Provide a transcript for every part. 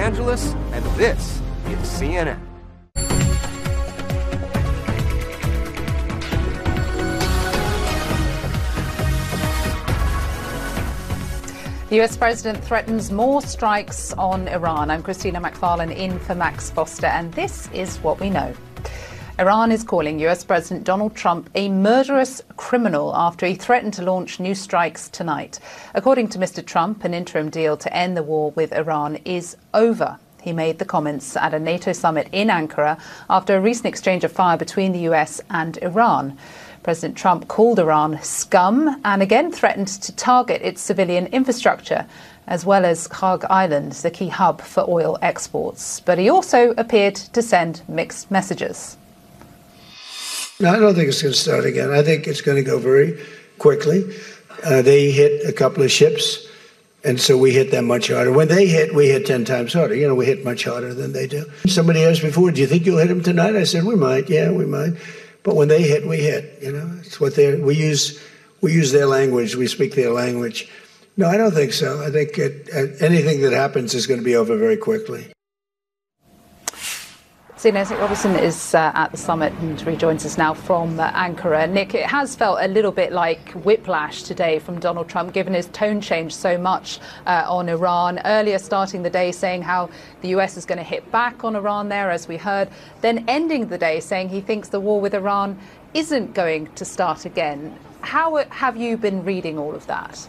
Angeles, and this is CNN. The US President threatens more strikes on Iran. I'm Christina McFarlane in for Max Foster, and this is what we know. Iran is calling US President Donald Trump a murderous criminal after he threatened to launch new strikes tonight. According to Mr. Trump, an interim deal to end the war with Iran is over. He made the comments at a NATO summit in Ankara after a recent exchange of fire between the US and Iran. President Trump called Iran scum and again threatened to target its civilian infrastructure, as well as Kharg Island, the key hub for oil exports. But he also appeared to send mixed messages. No, I don't think it's going to start again. I think it's going to go very quickly. They hit a couple of ships, and so we hit them much harder. When they hit, we hit 10 times harder. You know, we hit much harder than they do. Somebody asked before, do you think you'll hit them tonight? I said, we might. Yeah, we might. But when they hit, we hit. You know, it's what we use their language. We speak their language. No, I don't think so. I think anything that happens is going to be over very quickly. So Nick Robertson is at the summit and rejoins us now from Ankara. Nick, it has felt a little bit like whiplash today from Donald Trump, given his tone changed so much on Iran. Earlier starting the day saying how the US is going to hit back on Iran there, as we heard, then ending the day saying he thinks the war with Iran isn't going to start again. How have you been reading all of that?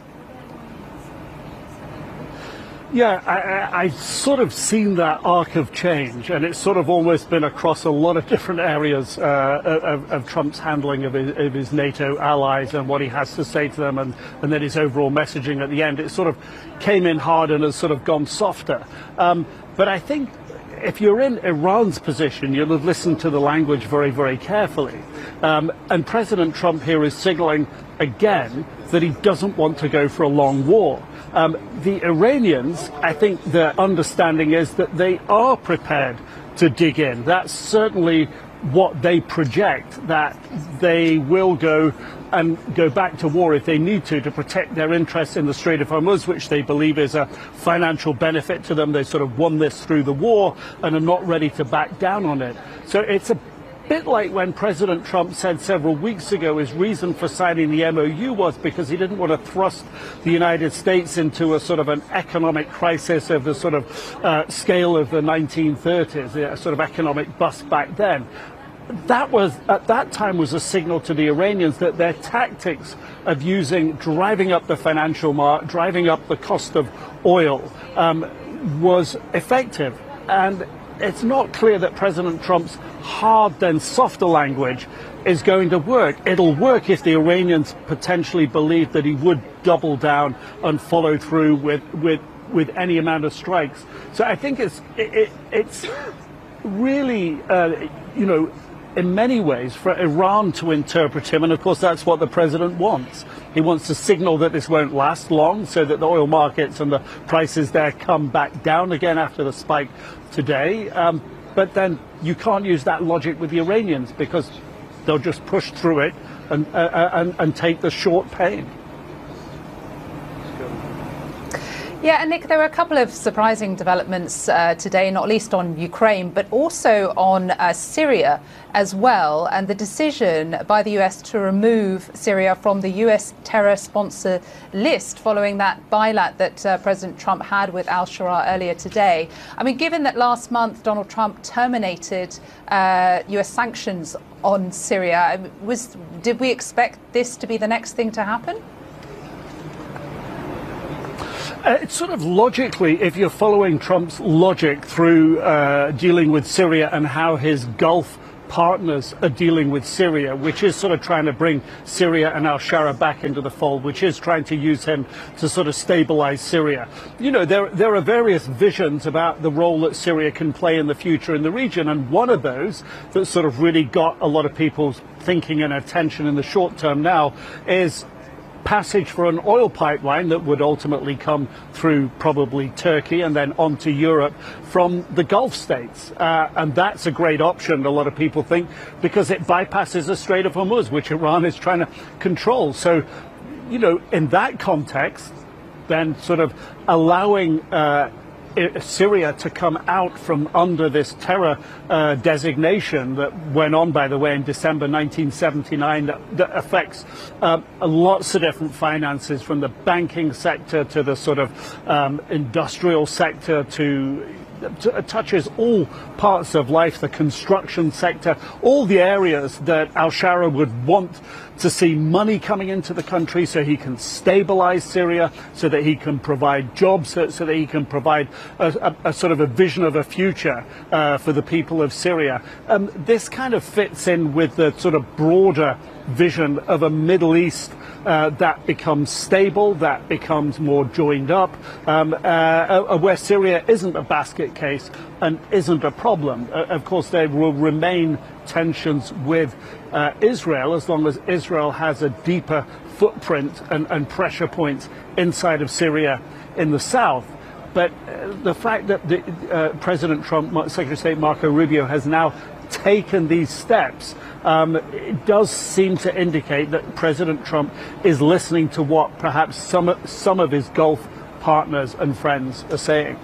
Yeah, I've sort of seen that arc of change, and it's sort of almost been across a lot of different areas of Trump's handling of his NATO allies and what he has to say to them, and then his overall messaging at the end. It sort of came in hard and has sort of gone softer. But I think if you're in Iran's position, you'll have listened to the language very, very carefully. And President Trump here is signaling again that he doesn't want to go for a long war. The Iranians, I think their understanding is that they are prepared to dig in. That's certainly what they project, that they will go back to war if they need to protect their interests in the Strait of Hormuz, which they believe is a financial benefit to them. They sort of won this through the war and are not ready to back down on it. So it's a bit like when President Trump said several weeks ago his reason for signing the MOU was because he didn't want to thrust the United States into a sort of an economic crisis of the sort of scale of the 1930s, a sort of economic bust back then. That was, at that time, was a signal to the Iranians that their tactics of driving up the financial market, driving up the cost of oil, was effective. And it's not clear that President Trump's hard then softer language is going to work. It'll work if the Iranians potentially believe that he would double down and follow through with any amount of strikes. So I think it's really, in many ways for Iran to interpret him, and of course that's what the president wants. He wants to signal that this won't last long so that the oil markets and the prices there come back down again after the spike today. But then you can't use that logic with the Iranians because they'll just push through it and take the short pain. Yeah, and Nick, there were a couple of surprising developments today, not least on Ukraine, but also on Syria as well, and the decision by the US to remove Syria from the US terror sponsor list following that bilat that President Trump had with al-Shara earlier today. I mean, given that last month Donald Trump terminated US sanctions on Syria, did we expect this to be the next thing to happen? It's sort of logically, if you're following Trump's logic through dealing with Syria and how his Gulf partners are dealing with Syria, which is sort of trying to bring Syria and al-Shara back into the fold, which is trying to use him to sort of stabilize Syria. You know, there are various visions about the role that Syria can play in the future in the region, and one of those that sort of really got a lot of people's thinking and attention in the short term now is passage for an oil pipeline that would ultimately come through probably Turkey and then onto Europe from the Gulf states. And that's a great option, a lot of people think, because it bypasses the Strait of Hormuz, which Iran is trying to control. So, you know, in that context, then sort of allowing Syria to come out from under this terror designation that went on, by the way, in December 1979 that affects lots of different finances, from the banking sector to the sort of industrial sector touches all parts of life, the construction sector, all the areas that al-Shara would want to see money coming into the country so he can stabilize Syria, so that he can provide jobs, so that he can provide a sort of a vision of a future for the people of Syria. This kind of fits in with the sort of broader vision of a Middle East that becomes stable, that becomes more joined up, where Syria isn't a basket case and isn't a problem. Of course, there will remain tensions with Israel as long as Israel has a deeper footprint and pressure points inside of Syria in the south. But the fact that President Trump, Secretary of State Marco Rubio, has now taken these steps, it does seem to indicate that President Trump is listening to what perhaps some of his Gulf partners and friends are saying.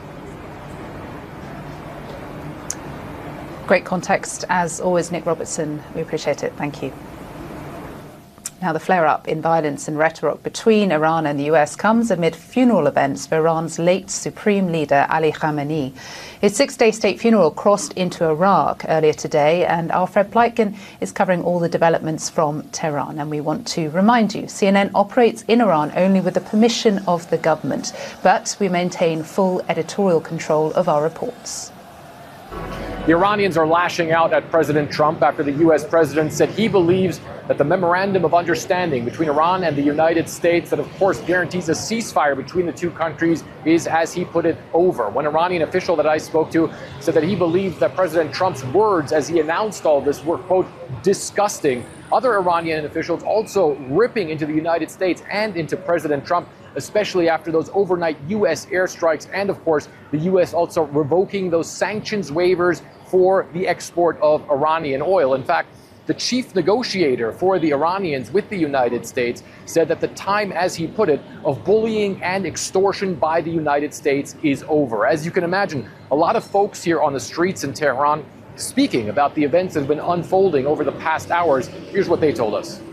Great context, as always, Nick Robertson. We appreciate it. Thank you. Now, the flare-up in violence and rhetoric between Iran and the US comes amid funeral events for Iran's late Supreme Leader Ali Khamenei. His 6-day state funeral crossed into Iraq earlier today, and our Fred Pleitgen is covering all the developments from Tehran. And we want to remind you, CNN operates in Iran only with the permission of the government, but we maintain full editorial control of our reports. The Iranians are lashing out at President Trump after the U.S. president said he believes that the memorandum of understanding between Iran and the United States that, of course, guarantees a ceasefire between the two countries is, as he put it, over. One Iranian official that I spoke to said that he believed that President Trump's words as he announced all this were, quote, disgusting. Other Iranian officials also ripping into the United States and into President Trump, especially after those overnight U.S. airstrikes and, of course, the U.S. also revoking those sanctions waivers for the export of Iranian oil. In fact, the chief negotiator for the Iranians with the United States said that the time, as he put it, of bullying and extortion by the United States is over. As you can imagine, a lot of folks here on the streets in Tehran speaking about the events that have been unfolding over the past hours. Here's what they told us.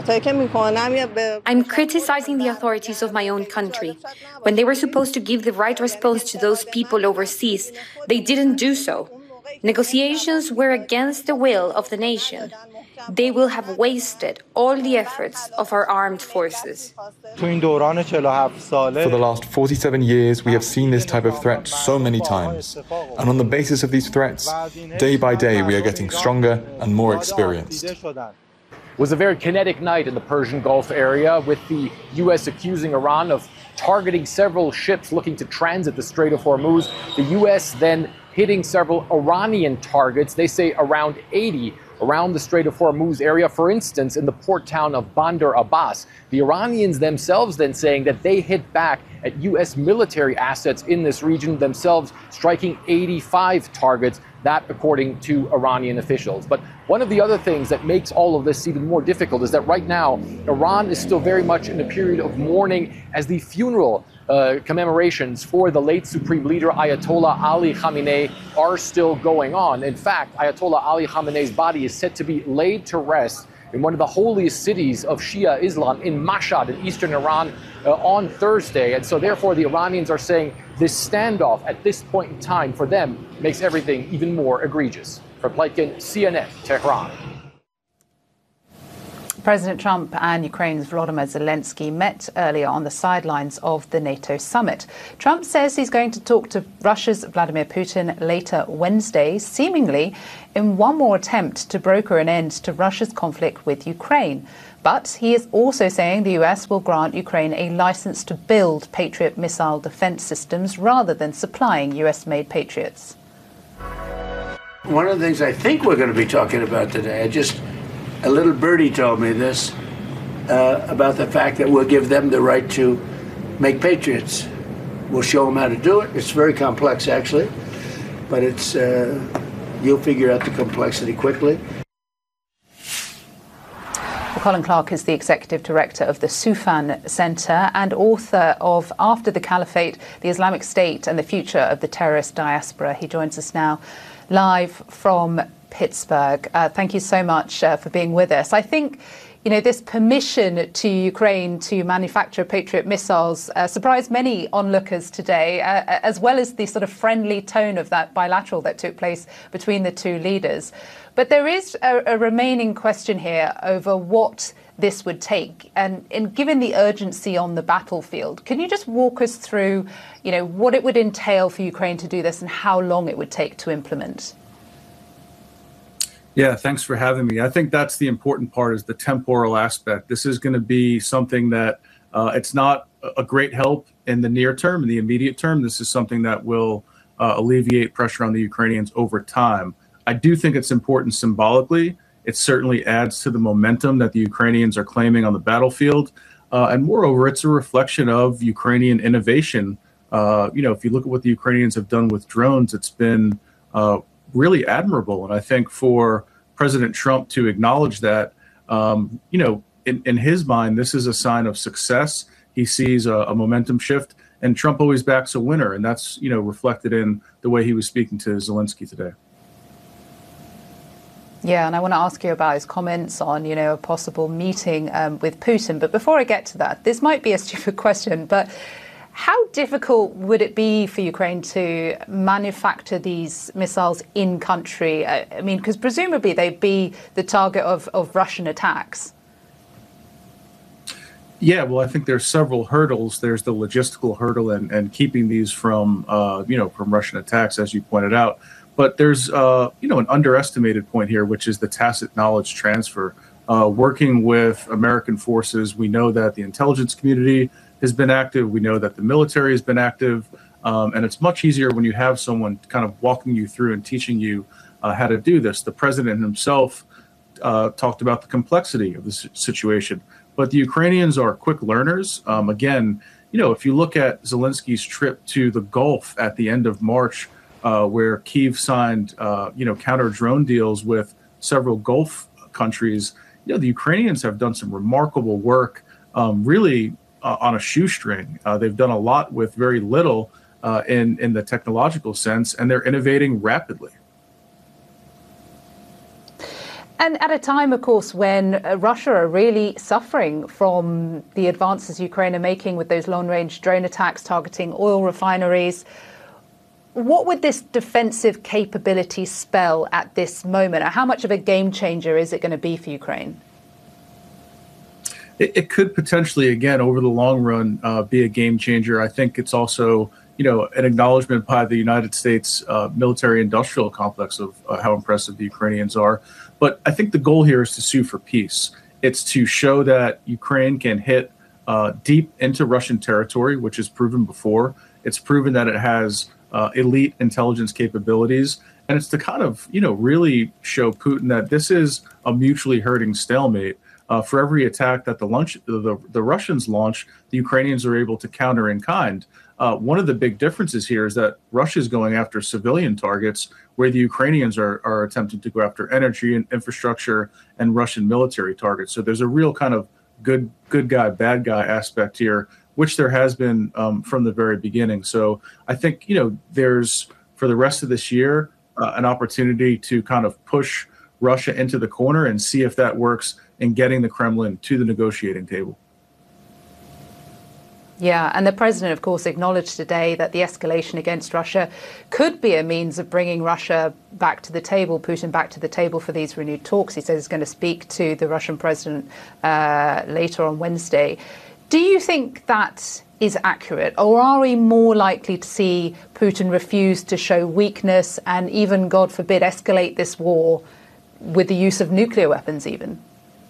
I'm criticizing the authorities of my own country. When they were supposed to give the right response to those people overseas, they didn't do so. Negotiations were against the will of the nation. They will have wasted all the efforts of our armed forces. For the last 47 years, we have seen this type of threat so many times. And on the basis of these threats, day by day, we are getting stronger and more experienced. It was a very kinetic night in the Persian Gulf area, with the U.S. accusing Iran of targeting several ships looking to transit the Strait of Hormuz. The U.S. then hitting several Iranian targets, they say around 80, around the Strait of Hormuz area. For instance, in the port town of Bandar Abbas, the Iranians themselves then saying that they hit back at U.S. military assets in this region, themselves striking 85 targets, that according to Iranian officials. But one of the other things that makes all of this even more difficult is that right now, Iran is still very much in a period of mourning as the funeral commemorations for the late Supreme Leader Ayatollah Ali Khamenei are still going on. In fact, Ayatollah Ali Khamenei's body is set to be laid to rest in one of the holiest cities of Shia Islam in Mashhad in eastern Iran on Thursday. And so therefore the Iranians are saying this standoff at this point in time for them makes everything even more egregious. For Pleitgen, CNN, Tehran. President Trump and Ukraine's Volodymyr Zelensky met earlier on the sidelines of the NATO summit. Trump says he's going to talk to Russia's Vladimir Putin later Wednesday, seemingly in one more attempt to broker an end to Russia's conflict with Ukraine. But he is also saying the US will grant Ukraine a license to build Patriot missile defense systems rather than supplying US-made Patriots. One of the things I think we're going to be talking about today, a little birdie told me this, about the fact that we'll give them the right to make Patriots. We'll show them how to do it. It's very complex, actually, but it's you'll figure out the complexity quickly. Colin Clark is the Executive Director of the Soufan Center and author of After the Caliphate, the Islamic State and the Future of the Terrorist Diaspora. He joins us now live from Pittsburgh. Thank you so much for being with us. I think, you know, this permission to Ukraine to manufacture Patriot missiles surprised many onlookers today, as well as the sort of friendly tone of that bilateral that took place between the two leaders. But there is a remaining question here over what this would take. And given the urgency on the battlefield, can you just walk us through, you know, what it would entail for Ukraine to do this and how long it would take to implement? Yeah, thanks for having me. I think that's the important part, is the temporal aspect. This is going to be something that it's not a great help in the near term, in the immediate term. This is something that will alleviate pressure on the Ukrainians over time. I do think it's important symbolically. It certainly adds to the momentum that the Ukrainians are claiming on the battlefield. And moreover, it's a reflection of Ukrainian innovation. You know, if you look at what the Ukrainians have done with drones, it's been really admirable. And I think for President Trump to acknowledge that, you know, in his mind, this is a sign of success. He sees a momentum shift, and Trump always backs a winner. And that's, you know, reflected in the way he was speaking to Zelensky today. Yeah, and I want to ask you about his comments on, you know, a possible meeting with Putin. But before I get to that, this might be a stupid question, but how difficult would it be for Ukraine to manufacture these missiles in country? I mean, because presumably they'd be the target of Russian attacks. Yeah, well, I think there's several hurdles. There's the logistical hurdle and keeping these from, you know, from Russian attacks, as you pointed out. But there's, you know, an underestimated point here, which is the tacit knowledge transfer. Working with American forces, we know that the intelligence community has been active. We know that the military has been active. And it's much easier when you have someone kind of walking you through and teaching you how to do this. The president himself talked about the complexity of the situation. But the Ukrainians are quick learners. Again, you know, if you look at Zelensky's trip to the Gulf at the end of March, where Kyiv signed, you know, counter drone deals with several Gulf countries, you know, the Ukrainians have done some remarkable work, really on a shoestring. They've done a lot with very little in the technological sense, and they're innovating rapidly. And at a time, of course, when Russia are really suffering from the advances Ukraine are making with those long-range drone attacks targeting oil refineries, what would this defensive capability spell at this moment? Or how much of a game changer is it going to be for Ukraine? It could potentially, again, over the long run, be a game changer. I think it's also, you know, an acknowledgement by the United States military-industrial complex of how impressive the Ukrainians are. But I think the goal here is to sue for peace. It's to show that Ukraine can hit deep into Russian territory, which is proven before. It's proven that it has elite intelligence capabilities. And it's to kind of, you know, really show Putin that this is a mutually hurting stalemate. For every attack that the Russians launch, the Ukrainians are able to counter in kind. One of the big differences here is that Russia is going after civilian targets, where the Ukrainians are attempting to go after energy and infrastructure and Russian military targets. So there's a real kind of good guy, bad guy aspect here, which there has been from the very beginning. So I think, you know, there's, for the rest of this year, an opportunity to kind of push Russia into the corner and see if that works in getting the Kremlin to the negotiating table. Yeah, and the president, of course, acknowledged today that the escalation against Russia could be a means of bringing Russia back to the table, Putin back to the table for these renewed talks. He says he's going to speak to the Russian president later on Wednesday. Do you think that is accurate, or are we more likely to see Putin refuse to show weakness and even, God forbid, escalate this war with the use of nuclear weapons even?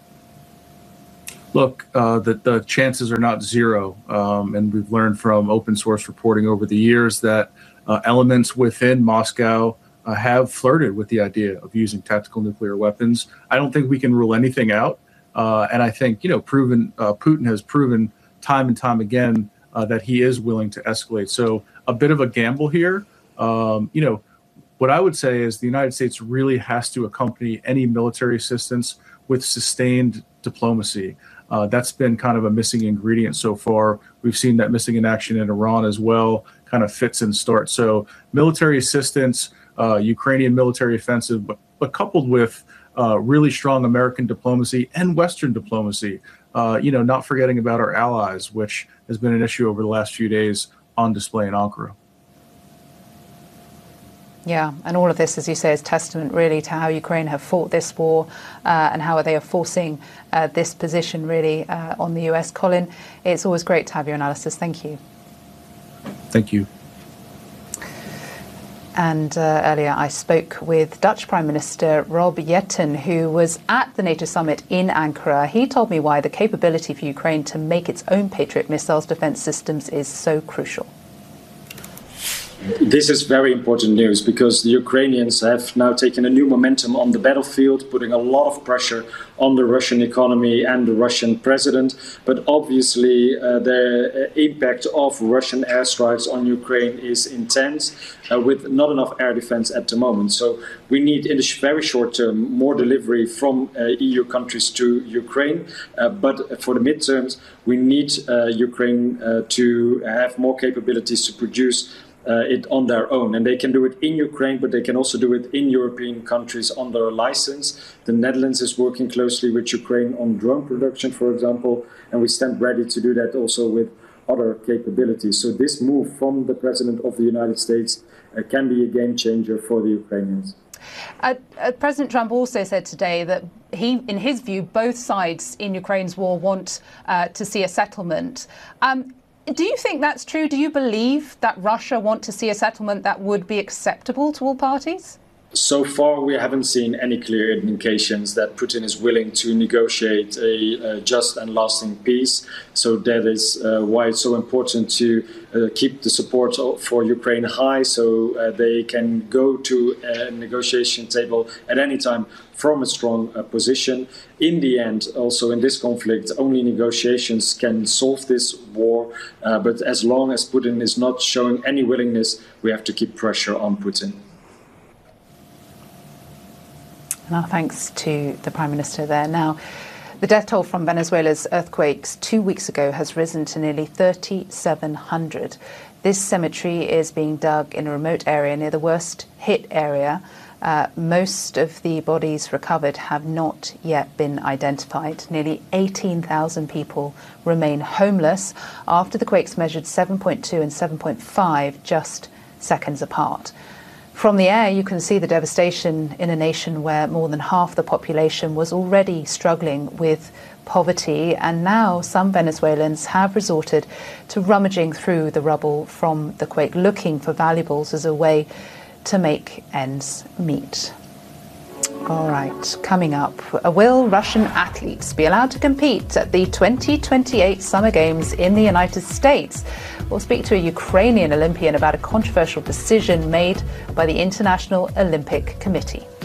Look, the chances are not zero, and we've learned from open source reporting over the years that elements within Moscow have flirted with the idea of using tactical nuclear weapons. I don't think we can rule anything out, and I think, you know, Putin has proven time and time again that he is willing to escalate. So a bit of a gamble here. You know, what I would say is the United States really has to accompany any military assistance with sustained diplomacy. That's been kind of a missing ingredient so far. We've seen that missing in action in Iran as well, kind of fits and starts. So military assistance, Ukrainian military offensive, but coupled with really strong American diplomacy and Western diplomacy, not forgetting about our allies, which has been an issue over the last few days on display in Ankara. Yeah, and all of this, as you say, is testament really to how Ukraine have fought this war and how they are forcing this position really on the US. Colin, it's always great to have your analysis. Thank you. Thank you. And earlier I spoke with Dutch Prime Minister Rob Jetten, who was at the NATO summit in Ankara. He told me why the capability for Ukraine to make its own Patriot missiles defense systems is so crucial. This is very important news because the Ukrainians have now taken a new momentum on the battlefield, putting a lot of pressure on the Russian economy and the Russian president. But obviously, the impact of Russian airstrikes on Ukraine is intense, with not enough air defense at the moment. So we need, in the very short term, more delivery from EU countries to Ukraine. But for the midterms, we need Ukraine to have more capabilities to produce it on their own. And they can do it in Ukraine, but they can also do it in European countries under a license. The Netherlands is working closely with Ukraine on drone production, for example, and we stand ready to do that also with other capabilities. So this move from the President of the United States can be a game changer for the Ukrainians. President Trump also said today that in his view, both sides in Ukraine's war want to see a settlement. Do you think that's true? Do you believe that Russia want to see a settlement that would be acceptable to all parties? So far, we haven't seen any clear indications that Putin is willing to negotiate a just and lasting peace. So that is why it's so important to keep the support for Ukraine high so they can go to a negotiation table at any time from a strong position. In the end, also in this conflict, only negotiations can solve this war. But as long as Putin is not showing any willingness, we have to keep pressure on Putin. And our thanks to the Prime Minister there. Now, the death toll from Venezuela's earthquakes 2 weeks ago has risen to nearly 3,700. This cemetery is being dug in a remote area near the worst hit area. Most of the bodies recovered have not yet been identified. Nearly 18,000 people remain homeless after the quakes measured 7.2 and 7.5 just seconds apart. From the air, you can see the devastation in a nation where more than half the population was already struggling with poverty, and now some Venezuelans have resorted to rummaging through the rubble from the quake, looking for valuables as a way to make ends meet. All right, coming up, will Russian athletes be allowed to compete at the 2028 Summer Games in the United States? We'll speak to a Ukrainian Olympian about a controversial decision made by the International Olympic Committee.